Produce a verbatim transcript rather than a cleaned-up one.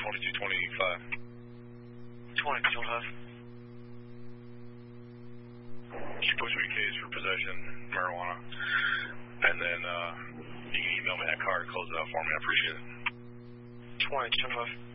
twenty-two twenty-five. twenty-two twenty-five. You push me a case for possession of marijuana. And then uh, you can email me that card, close it out for me. I appreciate it. twenty-two twenty-five.